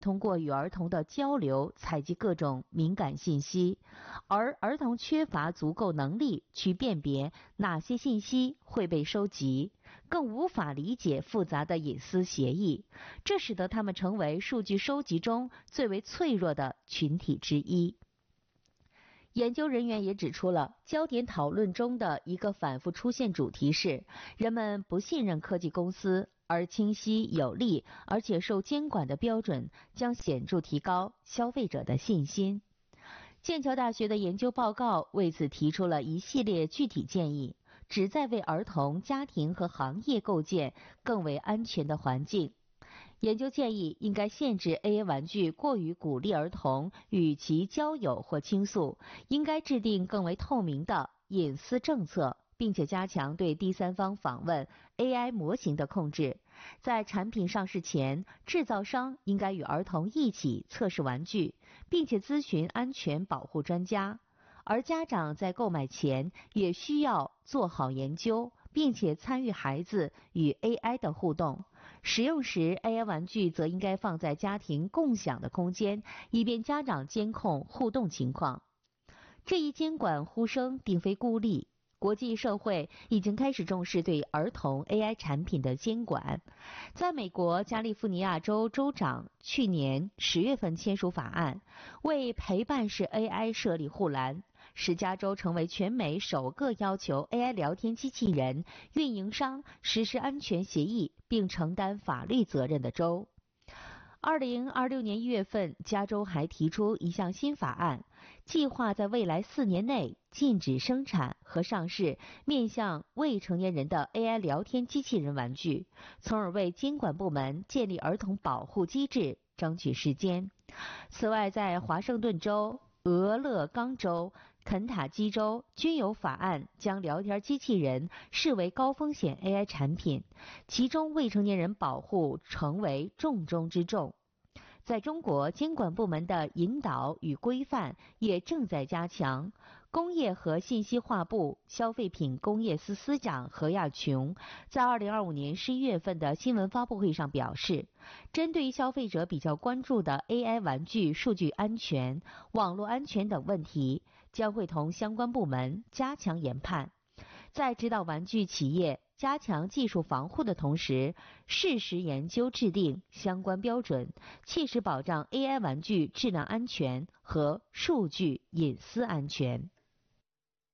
通过与儿童的交流采集各种敏感信息，而儿童缺乏足够能力去辨别哪些信息会被收集，更无法理解复杂的隐私协议，这使得他们成为数据收集中最为脆弱的群体之一。研究人员也指出了，焦点讨论中的一个反复出现主题是，人们不信任科技公司，而清晰有力而且受监管的标准将显著提高消费者的信心。剑桥大学的研究报告为此提出了一系列具体建议，旨在为儿童、家庭和行业构建更为安全的环境。研究建议应该限制 AI 玩具过于鼓励儿童与其交友或倾诉，应该制定更为透明的隐私政策，并且加强对第三方访问 AI 模型的控制。在产品上市前，制造商应该与儿童一起测试玩具，并且咨询安全保护专家。而家长在购买前也需要做好研究，并且参与孩子与 AI 的互动。使用时 AI 玩具则应该放在家庭共享的空间，以便家长监控互动情况。这一监管呼声并非孤立，国际社会已经开始重视对儿童 AI 产品的监管。在美国加利福尼亚州州长去年10月份签署法案，为陪伴式 AI 设立护栏，使加州成为全美首个要求 AI 聊天机器人运营商实施安全协议并承担法律责任的州。2026年1月份，加州还提出一项新法案，计划在未来4年内禁止生产和上市面向未成年人的 AI 聊天机器人玩具，从而为监管部门建立儿童保护机制争取时间。此外，在华盛顿州、俄勒冈州、肯塔基州均有法案将聊天机器人视为高风险 AI 产品，其中未成年人保护成为重中之重。在中国，监管部门的引导与规范也正在加强。工业和信息化部消费品工业司司长何亚琼在2025年11月份的新闻发布会上表示，针对消费者比较关注的 AI 玩具数据安全、网络安全等问题，将会同相关部门加强研判，在指导玩具企业加强技术防护的同时，适时研究制定相关标准，切实保障 AI 玩具质量安全和数据隐私安全。